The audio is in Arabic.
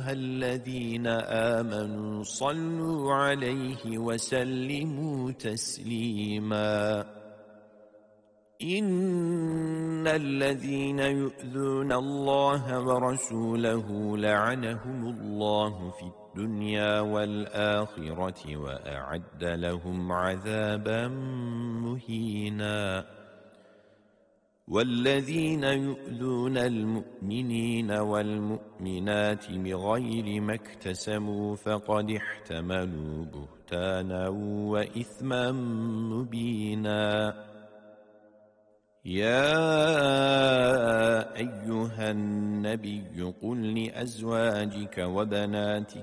أيها الذين آمنوا صلوا عليه وسلموا تسليما إن الذين يؤذون الله ورسوله لعنهم الله في الدنيا والآخرة وأعد لهم عذابا مهينا والذين يؤذون المؤمنين والمؤمنات بغير ما اكتسبوا فقد احتملوا بهتانا وإثما مبينا يا أيها النبي قل لأزواجك وبناتك